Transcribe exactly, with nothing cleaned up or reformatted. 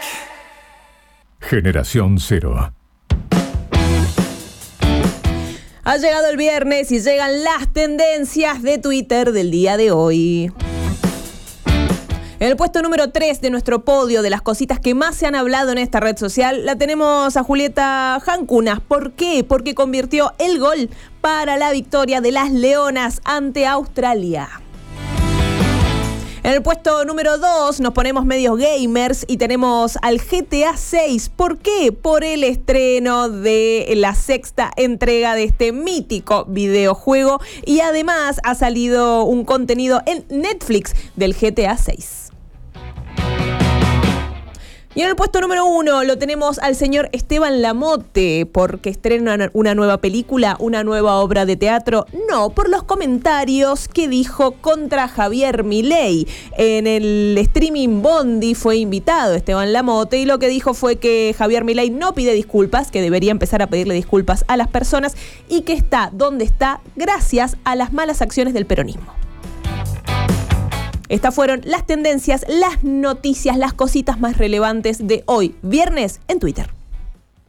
Generación Cero. Ha llegado el viernes y llegan las tendencias de Twitter del día de hoy. En el puesto número tres de nuestro podio de las cositas que más se han hablado en esta red social, la tenemos a Julieta Jancunas. ¿Por qué? Porque convirtió el gol para la victoria de las Leonas ante Australia. En el puesto número dos nos ponemos medios gamers y tenemos al G T A seis. ¿Por qué? Por el estreno de la sexta entrega de este mítico videojuego y además ha salido un contenido en Netflix del G T A seis. Y en el puesto número uno lo tenemos al señor Esteban Lamote, porque estrena una nueva película, una nueva obra de teatro. No, por los comentarios que dijo contra Javier Milei. En el streaming Bondi fue invitado Esteban Lamote y lo que dijo fue que Javier Milei no pide disculpas, que debería empezar a pedirle disculpas a las personas y que está donde está gracias a las malas acciones del peronismo. Estas fueron las tendencias, las noticias, las cositas más relevantes de hoy, viernes, en Twitter.